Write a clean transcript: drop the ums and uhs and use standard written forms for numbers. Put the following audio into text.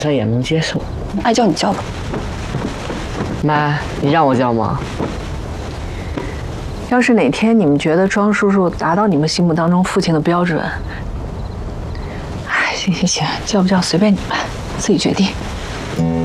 这也能接受。 爱叫你叫吧。 妈，你让我叫吗？ 要是哪天你们觉得庄叔叔达到你们心目当中父亲的标准，哎，行，叫不叫随便你们，自己决定。